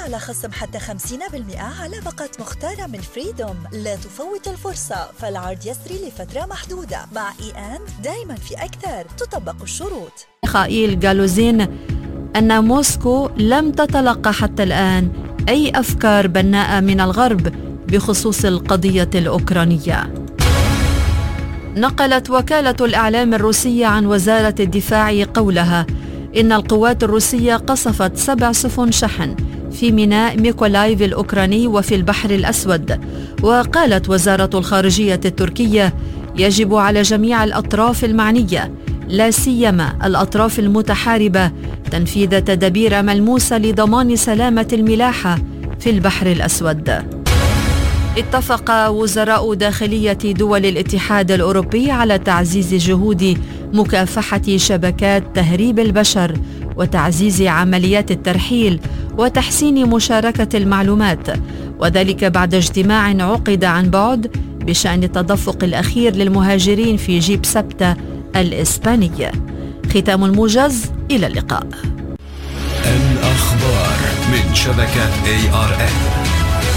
على خصم حتى 50% على باقة مختارة من فريدوم. لا تفوت الفرصة، فالعرض يسري لفترة محدودة. مع دايما في أكثر. تطبق الشروط. ميخائيل جالوزين أن موسكو لم تتلقى حتى الآن أي أفكار بناءة من الغرب بخصوص القضية الأوكرانية. نقلت وكالة الإعلام الروسية عن وزارة الدفاع قولها إن القوات الروسية قصفت 7 سفن شحن في ميناء ميكولايف الأوكراني وفي البحر الأسود. وقالت وزارة الخارجية التركية يجب على جميع الأطراف المعنية لا سيما الأطراف المتحاربة تنفيذ تدابير ملموسة لضمان سلامة الملاحة في البحر الأسود. اتفق وزراء داخلية دول الاتحاد الأوروبي على تعزيز جهود مكافحة شبكات تهريب البشر وتعزيز عمليات الترحيل وتحسين مشاركة المعلومات، وذلك بعد اجتماع عقد عن بعد بشأن التدفق الأخير للمهاجرين في جيب سبتة الإسباني. ختام الموجز، إلى اللقاء. الأخبار من شبكة ARN.